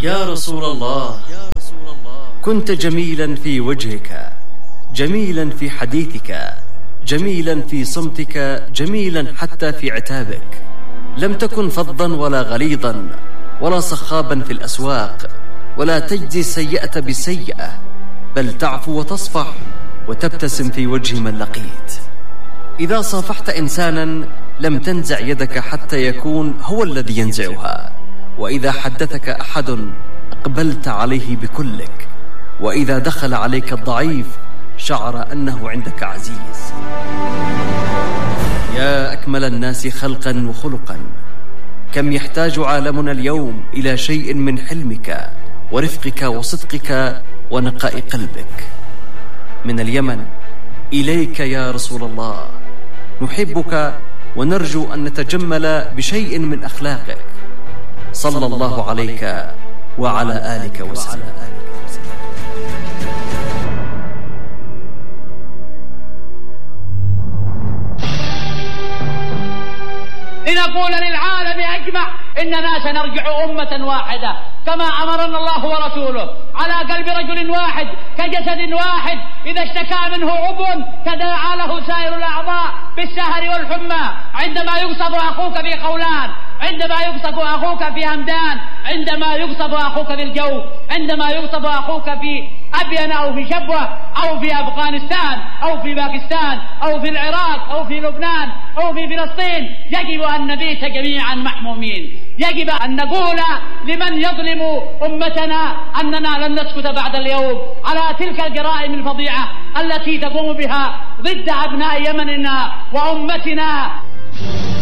يا رسول الله، كنت جميلا في وجهك، جميلا في حديثك، جميلا في صمتك، جميلا حتى في عتابك. لم تكن فظا ولا غليظا ولا صخابا في الأسواق، ولا تجزي السيئة بالسيئة، بل تعفو وتصفح وتبتسم في وجه من لقيت. إذا صافحت إنسانا لم تنزع يدك حتى يكون هو الذي ينزعها، وإذا حدثك أحد أقبلت عليه بكلك، وإذا دخل عليك الضعيف شعر أنه عندك عزيز. يا أكمل الناس خلقا وخلقا، كم يحتاج عالمنا اليوم إلى شيء من حلمك ورفقك وصدقك ونقاء قلبك. من اليمن إليك يا رسول الله، نحبك ونرجو أن نتجمل بشيء من أخلاقك، صلى الله عليك وعلى آلك وسلم. لنقول للعالم أجمع إننا سنرجع أمة واحدة كما أمرنا الله ورسوله، على قلب رجل واحد كجسد واحد، إذا اشتكى منه عضو تداعى له سائر الأعضاء بالسهر والحمى. عندما يقصد أخوك في خولان، عندما يقصد أخوك في همدان، عندما يقصد أخوك في الجو، عندما يقصد أخوك في أبين أو في شبوة أو في أفغانستان أو في باكستان أو في العراق أو في لبنان أو في فلسطين، يجب أن نبيت جميعا محمومين. يجب أن نقول لمن يظلم أمتنا أننا لن نسكت بعد اليوم على تلك الجرائم الفظيعة التي تقوم بها ضد أبناء يمننا وأمتنا.